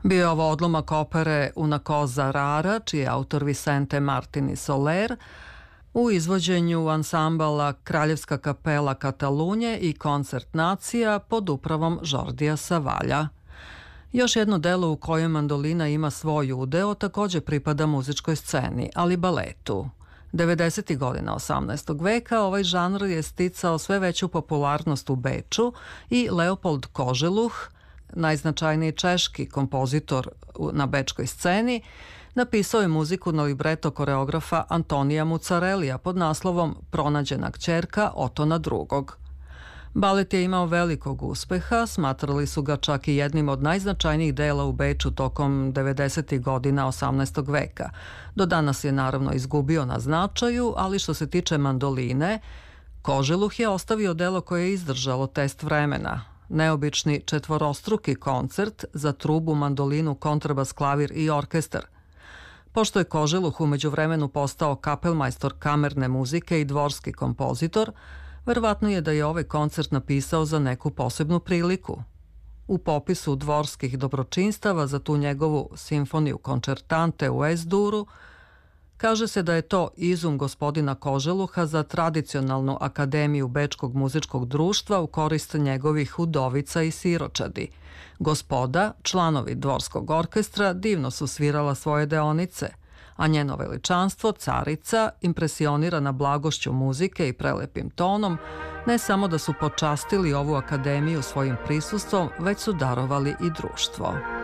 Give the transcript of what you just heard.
Bio je ovo odlomak opere Una cosa rara, čiji je autor Vicente Martini Soler, u izvođenju ansambala Kraljevska kapela Katalunje i Koncert nacija pod upravom Jordija Savalja. Još jedno delo u kojem mandolina ima svoj udeo takođe pripada muzičkoj sceni, ali baletu. 90. godina 18. veka ovaj žanr je sticao sve veću popularnost u Beču i Leopold Koželuh, najznačajniji češki kompozitor na bečkoj sceni, napisao je muziku na libreto koreografa Antonija Mucarelija pod naslovom Pronađena kćerka Otona II. Balet je imao velikog uspeha, smatrali su ga čak i jednim od najznačajnijih dela u Beču tokom 90. godina 18. veka. Do danas je naravno izgubio na značaju, ali što se tiče mandoline, Koželuh je ostavio delo koje je izdržalo test vremena. Neobični četvorostruki koncert za trubu, mandolinu, kontrabas, klavir i orkestar. Pošto je Koželuh u međuvremenu postao kapelmajstor kamerne muzike i dvorski kompozitor, verovatno je da je ovaj koncert napisao za neku posebnu priliku. U popisu dvorskih dobročinstava za tu njegovu simfoniju koncertante u S-duru kaže se da je to izum gospodina Koželuha za tradicionalnu akademiju Bečkog muzičkog društva u korist njegovih udovica i siročadi. Gospoda, članovi dvorskog orkestra, divno su svirala svoje deonice, a njeno veličanstvo, carica, impresionirana blagošću muzike i prelepim tonom, ne samo da su počastili ovu akademiju svojim prisustvom, već su darovali i društvo.